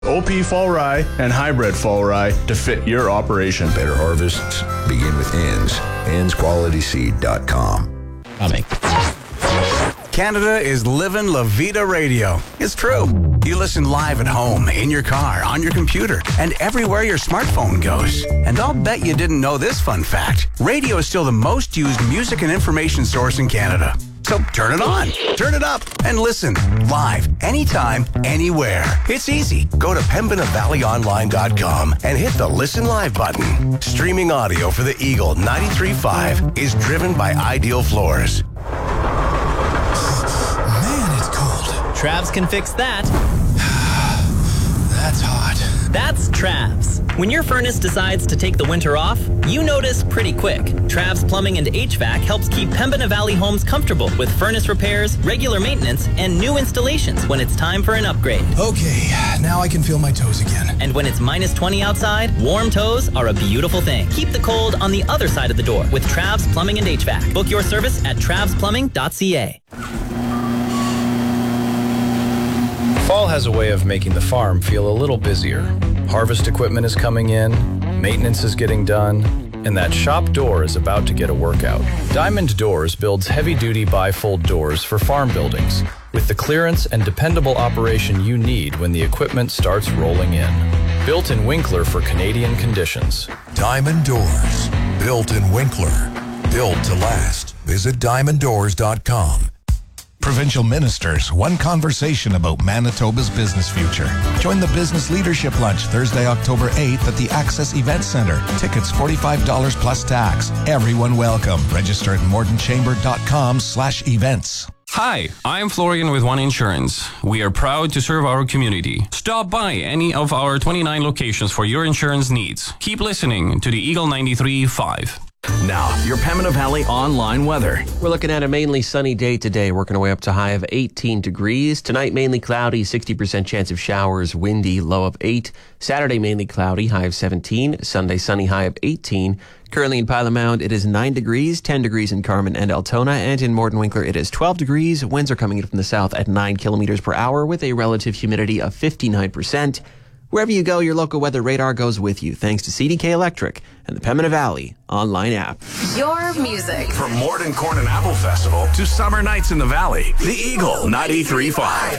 OP fall rye and hybrid fall rye to fit your operation. Better harvests begin with Ends. EndsQualitySeed.com. Coming. Canada is living La Vida Radio. It's true. You listen live at home, in your car, on your computer, and everywhere your smartphone goes. And I'll bet you didn't know this fun fact. Radio is still the most used music and information source in Canada. So turn it on, turn it up, and listen live, anytime, anywhere. It's easy. Go to PembinaValleyOnline.com and hit the Listen Live button. Streaming audio for the Eagle 93.5 is driven by Ideal Floors. Man, it's cold. Travs can fix that. That's hot. That's Travs. When your furnace decides to take the winter off, you notice pretty quick. Travs Plumbing and HVAC helps keep Pembina Valley homes comfortable with furnace repairs, regular maintenance, and new installations when it's time for an upgrade. Okay, now I can feel my toes again. And when it's minus 20 outside, warm toes are a beautiful thing. Keep the cold on the other side of the door with Travs Plumbing and HVAC. Book your service at travsplumbing.ca. Fall has a way of making the farm feel a little busier. Harvest equipment is coming in, maintenance is getting done, and that shop door is about to get a workout. Diamond Doors builds heavy-duty bifold doors for farm buildings with the clearance and dependable operation you need when the equipment starts rolling in. Built in Winkler for Canadian conditions. Diamond Doors. Built in Winkler. Built to last. Visit diamonddoors.com. Provincial ministers, one conversation about Manitoba's business future. Join the Business Leadership Lunch Thursday, October 8th at the Access Event Center. Tickets $45 plus tax. Everyone welcome. Register at mortonchamber.com/events. Hi, I'm Florian with One Insurance. We are proud to serve our community. Stop by any of our 29 locations for your insurance needs. Keep listening to the Eagle 93.5. Now, your Pembina Valley online weather. We're looking at a mainly sunny day today, working our way up to a high of 18 degrees. Tonight, mainly cloudy, 60% chance of showers, windy, low of 8. Saturday, mainly cloudy, high of 17. Sunday, sunny, high of 18. Currently in Pilot Mound, it is 9 degrees, 10 degrees in Carman and Altona, and in Morton Winkler, it is 12 degrees. Winds are coming in from the south at 9 kilometers per hour with a relative humidity of 59%. Wherever you go, your local weather radar goes with you, thanks to CDK Electric and the Pembina Valley online app. Your music. From Morton Corn and Apple Festival to summer nights in the Valley, the Eagle 93.5.